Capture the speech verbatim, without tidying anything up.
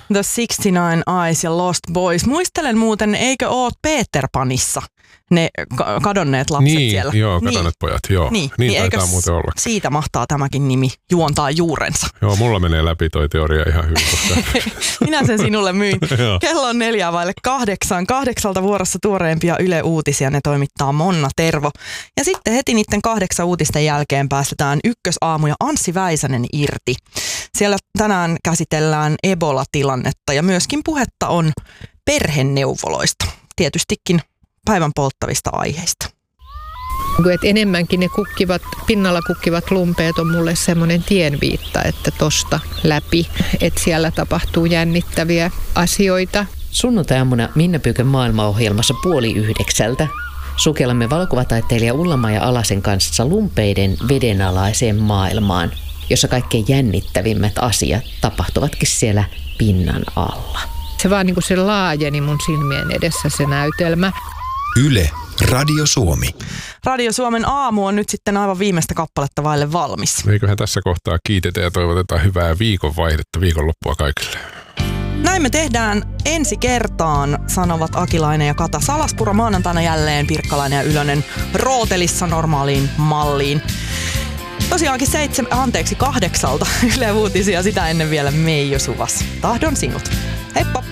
The sixty-nine Eyes ja Lost Boys. Muistelen muuten, eikö oot Peter Panissa ne ka- kadonneet lapset niin, siellä? Joo, kadonneet niin. pojat, joo. Niin, niin, niin taitaa muuten olla. Siitä mahtaa tämäkin nimi juontaa juurensa. Joo, mulla menee läpi toi teoria ihan hyvin. Koska... Minä sen sinulle myin. Kello on neljää vaille kahdeksan. Kahdeksalta vuorossa tuoreempia Yle Uutisia. Ne toimittaa Monna Tervo. Ja sitten heti niiden kahdeksan uutisten jälkeen päästetään Ykkösaamu ja Anssi Väisänen irti. Siellä tänään käsitellään Ebola-tilannetta ja myöskin puhetta on perheneuvoloista. Tietystikin päivän polttavista aiheista. Et enemmänkin ne kukkivat, pinnalla kukkivat lumpeet on mulle semmoinen tienviitta, että tosta läpi, että siellä tapahtuu jännittäviä asioita. Sunnuntai-aamuna Minna Pyykön maailmaohjelmassa puoli yhdeksältä sukellamme valokuvataiteilija Ulla-Maija Alasen kanssa lumpeiden vedenalaiseen maailmaan, jossa kaikkein jännittävimmät asiat tapahtuvatkin siellä pinnan alla. Se vaan niin kuin se laajeni mun silmien edessä se näytelmä. Yle, Radio Suomi. Radio Suomen aamu on nyt sitten aivan viimeistä kappaletta vaille valmis. Eiköhän tässä kohtaa kiitetä ja toivotetaan hyvää viikonvaihdetta, viikonloppua kaikille. Näin me tehdään ensi kertaan, sanovat Akilainen ja Kata Salaspuro. Maanantaina jälleen Pirkkalainen ja Ylönen rootelissa normaaliin malliin. Tosiaankin seitsemän, anteeksi kahdeksalta Yle Uutisia, sitä ennen vielä Meijo Suvas. Tahdon sinut. Heippa!